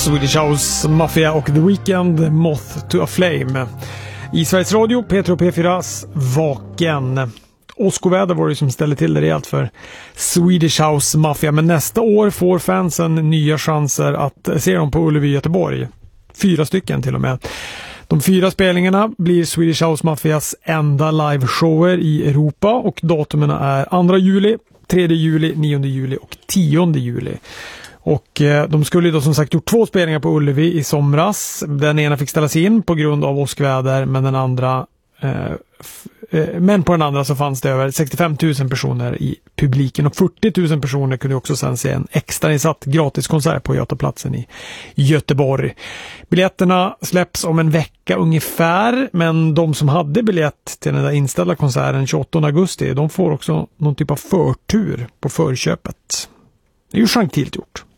Swedish House Mafia och The Weeknd, Moth to a Flame. I Sveriges Radio, Petro P4s Vaken. Åskoväder var det som ställde till det rejält för Swedish House Mafia. Men nästa år får fansen nya chanser att se dem på Ullevi i Göteborg. 4 stycken till och med. De 4 spelningarna blir Swedish House Mafias enda liveshower i Europa och datumen är 2 juli, 3 juli, 9 juli och 10 juli. Och de skulle då som sagt gjort 2 spelningar på Ullevi i somras. Den ena fick ställas in på grund av åskväder, men den andra men på den andra så fanns det över 65 000 personer i publiken och 40 000 personer kunde också sen se en extrainsatt gratiskonsert på Götaplatsen i Göteborg. Biljetterna släpps om en vecka ungefär, men de som hade biljett till den där inställda konserten 28 augusti, de får också någon typ av förtur på förköpet. Det är ju gentilt gjort.